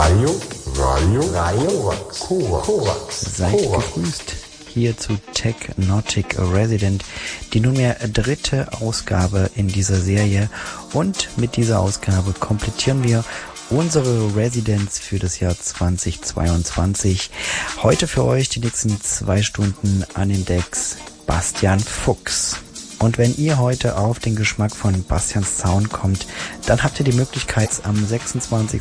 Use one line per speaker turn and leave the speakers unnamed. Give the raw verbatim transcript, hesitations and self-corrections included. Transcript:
Radio, Radio, Radio Korax. Korax.
Seid gegrüßt hier zu Technotic Resident, die nunmehr dritte Ausgabe in dieser Serie. Und mit dieser Ausgabe komplettieren wir unsere Residenz für das Jahr zweitausendzweiundzwanzig. Heute für euch die nächsten zwei Stunden an den Decks Bastian Fuchs. Und wenn ihr heute auf den Geschmack von Bastians Sound kommt, dann habt ihr die Möglichkeit, am sechsundzwanzigsten